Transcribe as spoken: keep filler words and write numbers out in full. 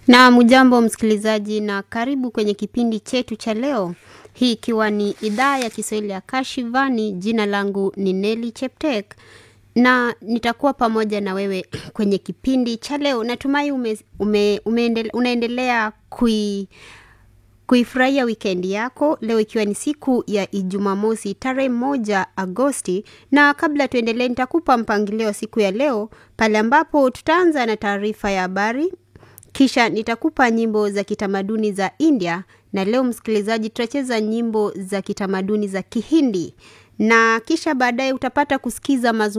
Na mujambo msikilizaji na karibu kwenye kipindi chetu cha leo. Hii ikiwa ni idhaa ya Kiswahili ya Kashivani, jina langu ni Nelly Cheptek. Na nitakuwa pamoja na wewe kwenye kipindi cha leo. Natumai ume, ume, umeendele, unaendelea kui, kuifurahia wikendi yako. Leo ikiwa ni siku ya Ijumamosi tarehe moja Agosti. Na kabla tuendelee nitakupa mpangilio wa siku ya leo. Pale ambapo tutaanza na taarifa ya habari. Kisha nitakupa nyimbo za kitamaduni za India na leo msikilizaji tutacheza nyimbo za kitamaduni za Kihindi na kisha baadaye utapata kusikiza mazungumzo